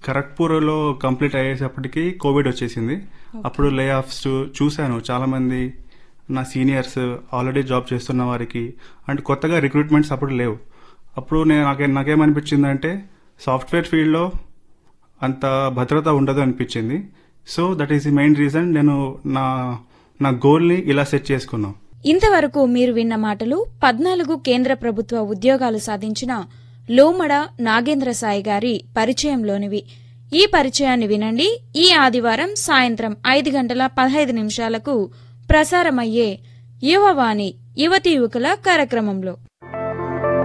ఖరగ్పూర్లో complete అయ్యేటప్పటికి Covid వచ్చేసింది. అప్పుడు లే ఆఫ్స్ చూశాను. చాలామంది నా సీనియర్స్ ఆల్రెడీ జాబ్ చేస్తున్న వారికి అంటే కొత్తగా రిక్రూట్మెంట్స్ అప్పుడు లేవు. అప్పుడు నాకేమనిపించిందంటే సాఫ్ట్వేర్ ఫీల్డ్లో అంత భద్రత ఉండదు అనిపించింది. So that is the main reason నేను నా గోల్ని ఇలా సెట్ చేసుకున్నాను. ఇంతవరకు మీరు విన్న మాటలు 14 కేంద్ర ప్రభుత్వ ఉద్యోగాలు సాధించిన లోమడ నాగేంద్ర సాయి గారి పరిచయంలోనివి. ఈ పరిచయాన్ని వినండి ఈ ఆదివారం సాయంత్రం 5:15 ప్రసారమయ్యే యువవాణి యువతీ యువకుల కార్యక్రమంలో.